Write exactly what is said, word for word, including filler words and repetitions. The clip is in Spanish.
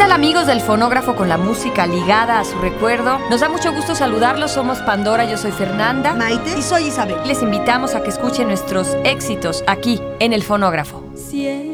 tal, amigos del Fonógrafo con la música ligada a su recuerdo? Nos da mucho gusto saludarlos. Somos Pandora, yo soy Fernanda, Maite y soy Isabel. Les invitamos a que escuchen nuestros éxitos aquí en el Fonógrafo. Siempre